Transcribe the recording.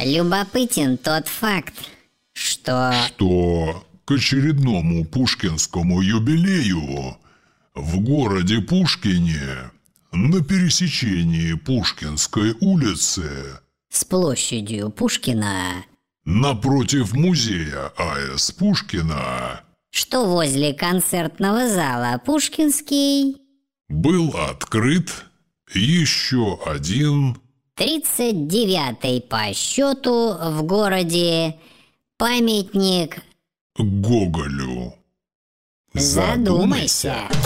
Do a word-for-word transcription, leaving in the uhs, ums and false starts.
Любопытен тот факт, что... Что к очередному пушкинскому юбилею в городе Пушкине на пересечении Пушкинской улицы с площадью Пушкина напротив музея А С Пушкина, что возле концертного зала Пушкинский, был открыт еще один тридцать девятый по счету в городе памятник Гоголю. Задумайся.